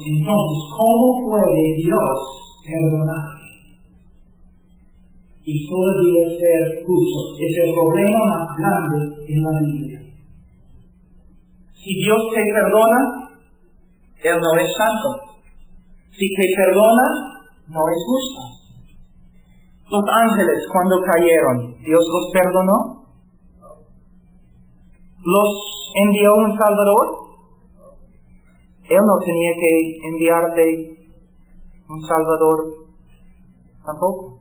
Entonces, ¿cómo puede Dios perdonar y todavía ser justo? Es el problema más grande en la Biblia. Si Dios te perdona, Él no es santo. Si te perdona, no es justo. Los ángeles, cuando cayeron, ¿Dios los perdonó? ¿Los envió un Salvador? Él no tenía que enviarte un Salvador tampoco.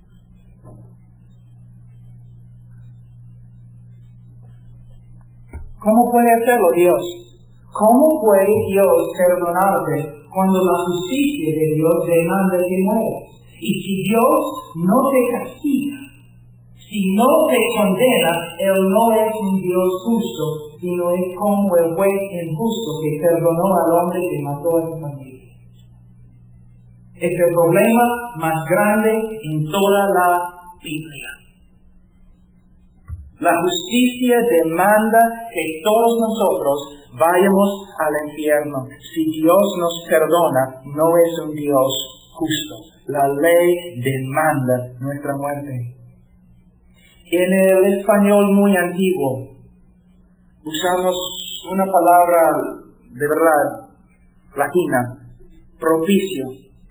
¿Cómo puede hacerlo Dios? ¿Cómo puede Dios perdonarte cuando la justicia de Dios demanda que mueras? Y si Dios no te castiga, si no te condena, Él no es un Dios justo, sino es como el juez injusto que perdonó al hombre que mató a su familia. Es el problema más grande en toda la Biblia. La justicia demanda que todos nosotros vayamos al infierno. Si Dios nos perdona, no es un Dios justo. La ley demanda nuestra muerte. En el español muy antiguo, usamos una palabra de verdad latina, propicio.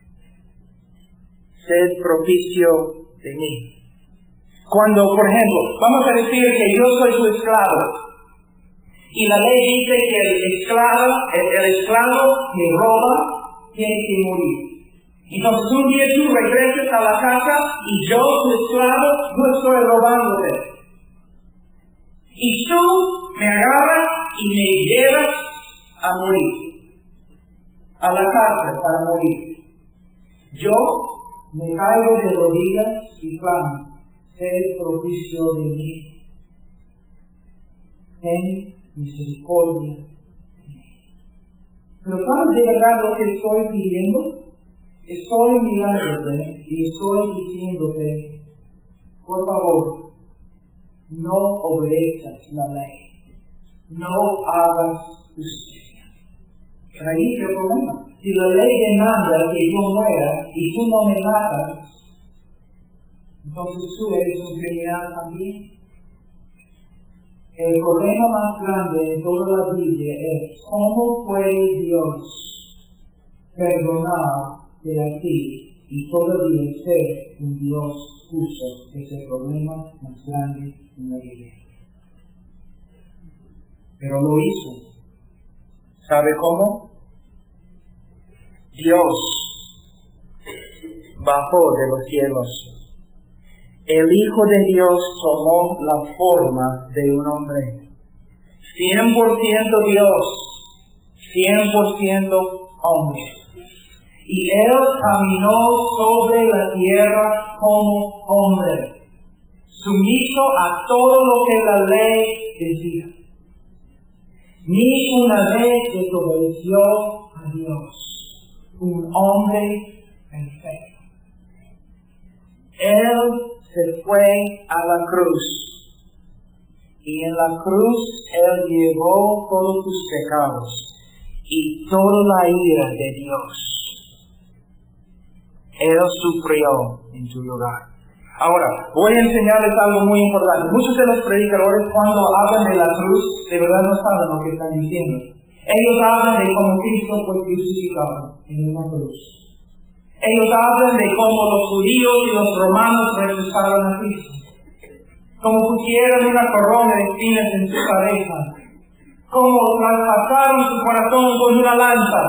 Sed propicio de mí. Cuando, por ejemplo, vamos a decir que yo soy su esclavo, y la ley dice que el esclavo que roba tiene que morir. Entonces un día tú regresas a la casa y yo, tu esclavo, no estoy robándote. Y tú me agarras y me llevas a morir, a la cárcel para morir. Yo me caigo de rodillas y clamo: sé propicio de mí, ten misericordia de mí. Pero ¿sabes de verdad lo que estoy pidiendo? Estoy mirándote y estoy diciéndote: por favor, no obedezcas la ley, no hagas justicia. Ahí es el problema. Si la ley demanda que yo muera y tú no me matas, entonces tú eres un criminal también. El problema más grande en toda la Biblia es cómo puede Dios perdonarte a ti y todavía ser un Dios justo. Es el problema más grande en la Biblia. Pero lo hizo. ¿Sabe cómo? Dios bajó de los cielos. El Hijo de Dios tomó la forma de un hombre. 100% Dios, 100% hombre. Y Él caminó sobre la tierra como hombre, sumiso a todo lo que la ley decía. Ni una vez desobedeció a Dios. Un hombre perfecto. Él se fue a la cruz. Y en la cruz Él llevó todos tus pecados y toda la ira de Dios. Él sufrió en tu lugar. Ahora, voy a enseñarles algo muy importante. Muchos de los predicadores, cuando hablan de la cruz, de verdad no saben lo que están diciendo. Ellos hablan de cómo Cristo fue crucificado en una cruz. Ellos hablan de cómo los judíos y los romanos rechazaron a Cristo. Como pusieron una corona de espinas en su cabeza. Como traspasaron su corazón con una lanza.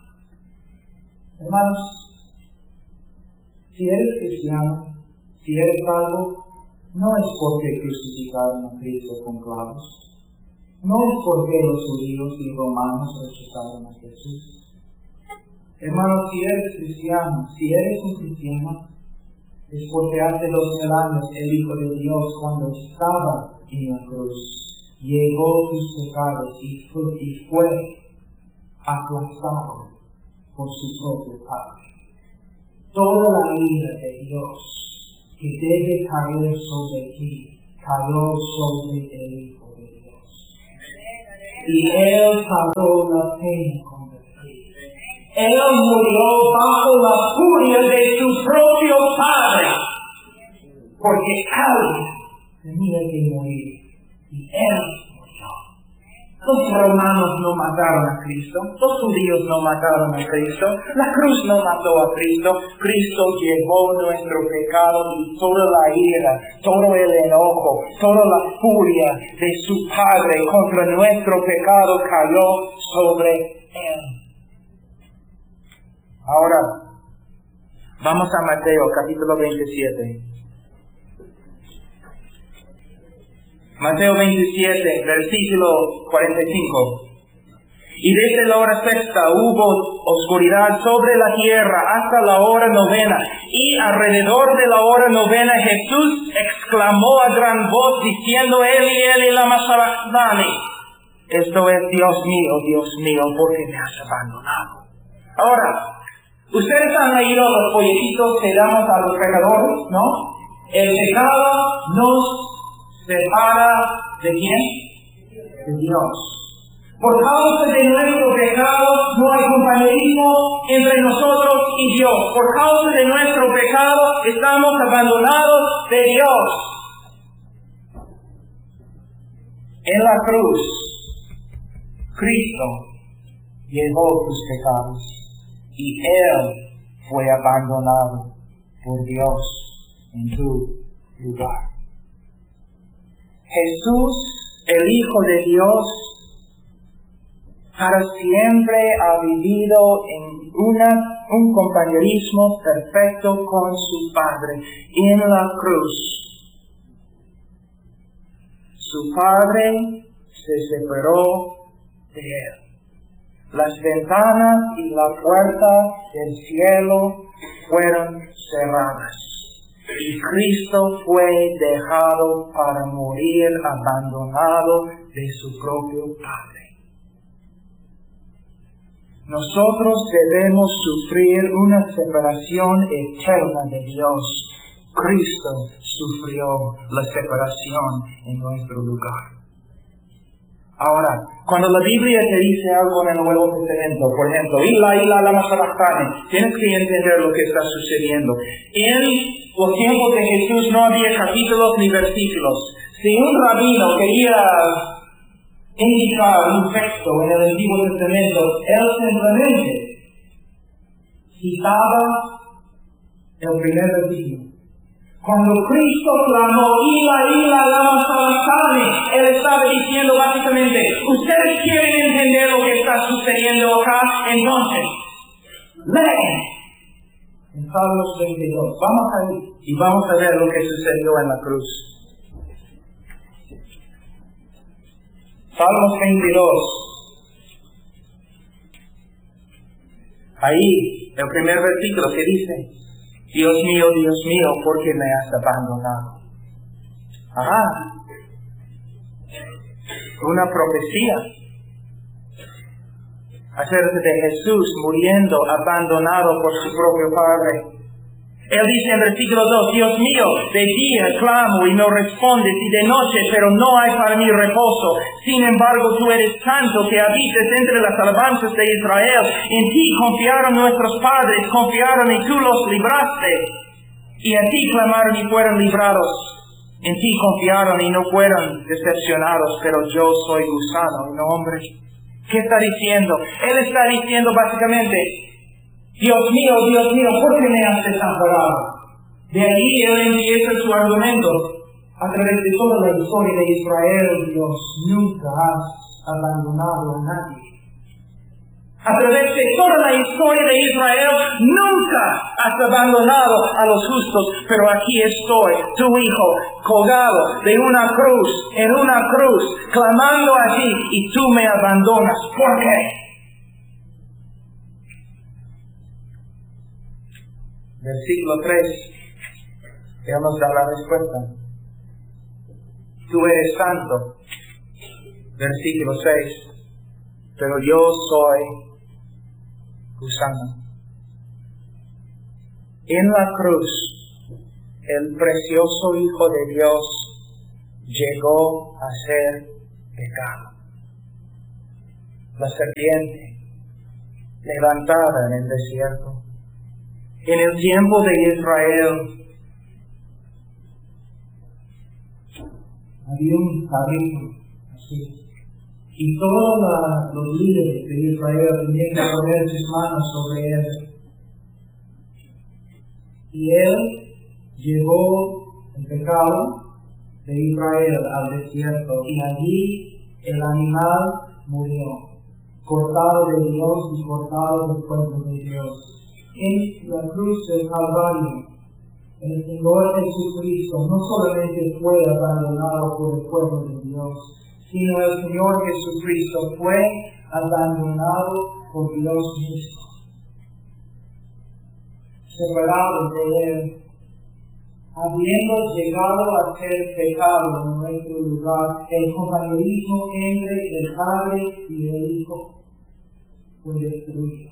Hermanos, si eres cristiano, si eres salvo, no es porque crucificaron a Cristo con clavos. No es porque los judíos y romanos rechazaron a Jesús. Hermanos, si eres cristiano, si eres un cristiano, es porque hace 2000 años el Hijo de Dios, cuando estaba en la cruz, llevó tus pecados y fue aplastado por su propio Padre. Toda la ira de Dios que debe caer sobre ti, cayó sobre el Hijo de Dios. Y Él pagó la pena contra ti. Él murió bajo la furia de su propio Padre, porque alguien tenía que morir, y Él murió. Los romanos no mataron a Cristo, los judíos no mataron a Cristo, la cruz no mató a Cristo. Cristo llevó nuestro pecado y toda la ira, todo el enojo, toda la furia de su Padre contra nuestro pecado cayó sobre Él. Ahora, vamos a Mateo capítulo 27. Mateo 27, versículo 45. Y desde la hora sexta hubo oscuridad sobre la tierra hasta la hora novena. Y alrededor de la hora novena Jesús exclamó a gran voz diciendo: Eli, Eli, lama sabachthani. Esto es: Dios mío, ¿por qué me has abandonado? Ahora, ustedes han leído los folletitos que damos a los pecadores, ¿no? El pecado nos separa ¿de quién? De Dios. Por causa de nuestro pecado no hay compañerismo entre nosotros y Dios. Por causa de nuestro pecado estamos abandonados de Dios. En la cruz, Cristo llevó tus pecados y Él fue abandonado por Dios en tu lugar. Jesús, el Hijo de Dios, para siempre ha vivido en un compañerismo perfecto con su Padre en la cruz. Su Padre se separó de Él. Las ventanas y la puerta del cielo fueron cerradas. Y Cristo fue dejado para morir abandonado de su propio Padre. Nosotros debemos sufrir una separación eterna de Dios. Cristo sufrió la separación en nuestro lugar. Ahora, cuando la Biblia te dice algo en el Nuevo Testamento, por ejemplo, ila lama sabachthani, tienes que entender lo que está sucediendo. En los tiempos de Jesús no había capítulos ni versículos. Si un rabino quería indicar un texto en el Antiguo Testamento, él simplemente citaba el primer versículo. Cuando Cristo clamó, ila lama sabachthani, Él estaba diciendo básicamente: ustedes quieren entender lo que está sucediendo acá, entonces leen en Salmos 22. Vamos a ir y vamos a ver lo que sucedió en la cruz. Salmos 22. Ahí, el primer versículo que dice: Dios mío, ¿por qué me has abandonado? Una profecía acerca de Jesús muriendo abandonado por su propio Padre. Él dice en versículo 2: Dios mío, de día clamo y no respondes, y de noche, pero no hay para mí reposo. Sin embargo, tú eres santo, que habites entre las alabanzas de Israel. En ti confiaron nuestros padres, confiaron y tú los libraste. Y a ti clamaron y fueron librados. En ti confiaron y no fueron decepcionados, pero yo soy gusano y no hombre. ¿Qué está diciendo? Él está diciendo básicamente: Dios mío, ¿por qué me has desamparado? De ahí él empieza su argumento. A través de toda la historia de Israel, Dios nunca has abandonado a nadie. A través de toda la historia de Israel, nunca has abandonado a los justos, pero aquí estoy, tu hijo, colgado de una cruz, en una cruz, clamando a ti, y tú me abandonas. ¿Por qué? Versículo 3, que nos da la respuesta. Tú eres santo. Versículo 6, pero yo soy gusano. En la cruz, el precioso Hijo de Dios llegó a ser pecado. La serpiente levantada en el desierto. En el tiempo de Israel había un carrito así, y todos los líderes de Israel tenían que poner sus manos sobre él. Y él llevó el pecado de Israel al desierto, y allí el animal murió, cortado de Dios y cortado del pueblo de Dios. En la cruz del Calvario, el Señor Jesucristo no solamente fue abandonado por el pueblo de Dios, sino el Señor Jesucristo fue abandonado por Dios mismo. Separado de Él, habiendo llegado a ser pecado en nuestro lugar, el compañerismo entre el Padre y el Hijo fue destruido.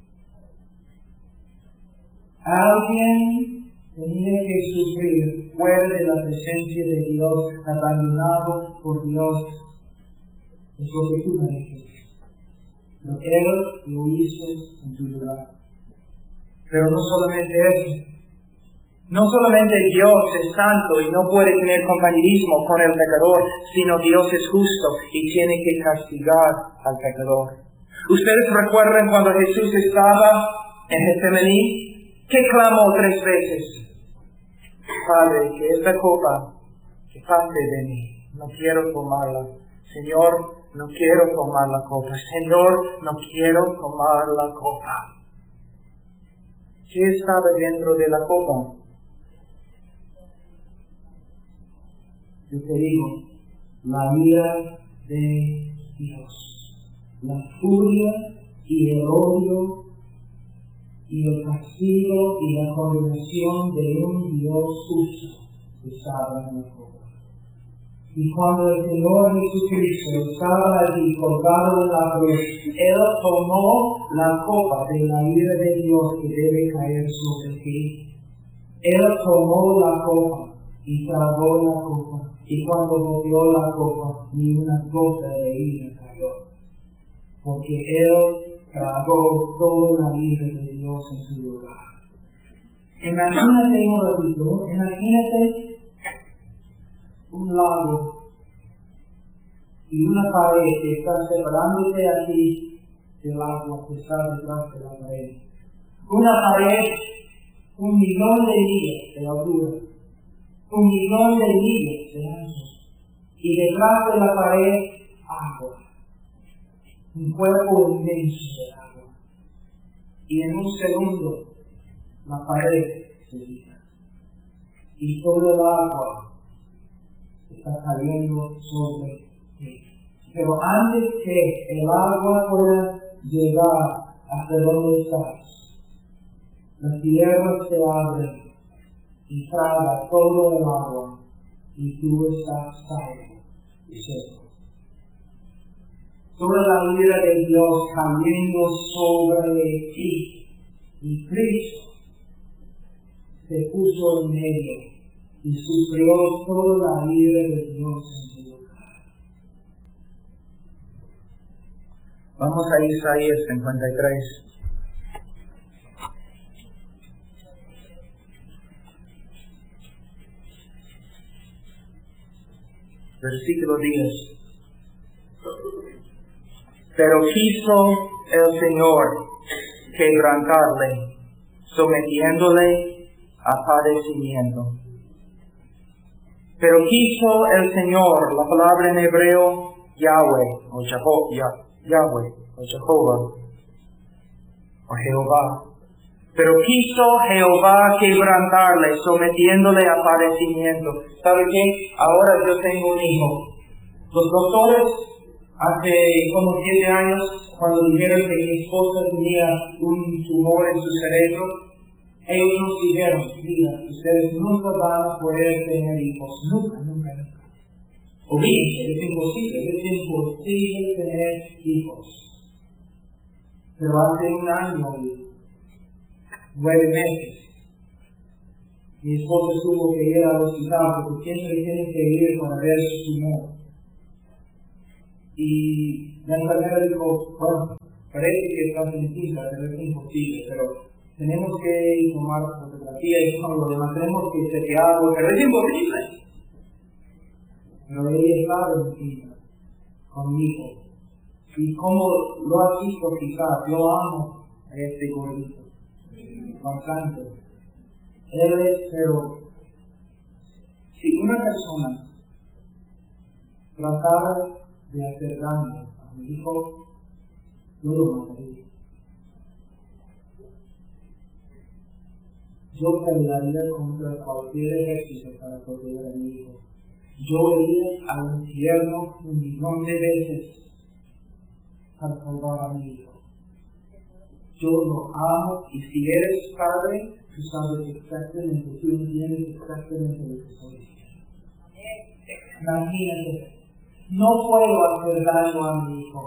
Alguien tenía que sufrir fuera de la presencia de Dios, abandonado por Dios. Es lo que tú mereces. Pero Él lo hizo en tu lugar. Pero no solamente eso. No solamente Dios es santo y no puede tener compañerismo con el pecador, sino Dios es justo y tiene que castigar al pecador. ¿Ustedes recuerdan cuando Jesús estaba en Getsemaní? ¿Qué clamó 3 veces? Padre, que esta copa que pase de mí, no quiero tomarla. Señor, no quiero tomar la copa. Señor, no quiero tomar la copa. ¿Qué estaba dentro de la copa? Yo te digo, la ira de Dios, la furia y el odio y el castigo y la condenación de un Dios justo estaba en la copa. Y cuando el Señor Jesucristo estaba allí colgado en la cruz, Él tomó la copa de la ira de Dios que debe caer sobre ti. Él tomó la copa y tragó la copa. Y cuando bebió la copa, ni una gota de ira cayó. Porque Él tragó toda la ira de Dios en su lugar. Imagínate un ratito, imagínate un lago y una pared que está separándote aquí del agua que está detrás de la pared. Una pared, 1,000,000 de millas de altura, 1,000,000 de millas de ancho, y detrás de la pared, agua. Un cuerpo inmenso de agua. Y en un segundo, la pared se quita. Y todo el agua está cayendo sobre ti. Pero antes que el agua pueda llegar hasta donde estás, la tierra se abre y traga todo el agua, y tú estás salvo y seco. Toda la ira de Dios cayendo sobre ti, y Cristo se puso en medio y sufrió toda la ira de Dios en su lugar. Vamos a Isaías 53. Versículo 10. Pero quiso el Señor quebrantarle, sometiéndole a padecimiento. Pero quiso el Señor, la palabra en hebreo, Yahweh, o Yahweh, o Jehová. Pero quiso Jehová quebrantarle, sometiéndole a padecimiento. ¿Sabe qué? Ahora yo tengo un hijo. Los doctores, hace como 7 años, cuando dijeron que mi esposa tenía un tumor en su cerebro, ellos nos dijeron, mira, ustedes nunca van a poder tener hijos. Nunca. Olvídense, es imposible tener hijos. Pero hace 1 año, 9 meses, mi esposa tuvo que ir al hospital porque siempre tiene que ir para ver su tumor. Y la enfermera dijo, bueno, Parece que está sencilla, pero es imposible, pero tenemos que tomar fotografía y todo lo demás, tenemos que chequearlo, pero es imposible. Pero ella estaba encima, conmigo. Y como lo has visto quizás, yo amo a este gordito, bastante. Él es, pero si una persona tratara de hacer daño a mi hijo, yo lo mataría. Yo pelearía contra cualquier ejército para proteger a mi hijo. Yo iría al infierno 1,000,000 de veces para salvar a mi hijo. Yo lo amo, y si eres padre, tú sabes exactamente, tú entiendes exactamente lo que estoy diciendo. Imagínate, no puedo hacer daño a mi hijo,